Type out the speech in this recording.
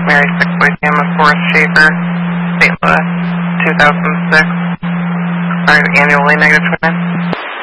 Mary 6 Lyceum of Forrest Schaefer, St. Louis, 2006. Are you annually negative twin?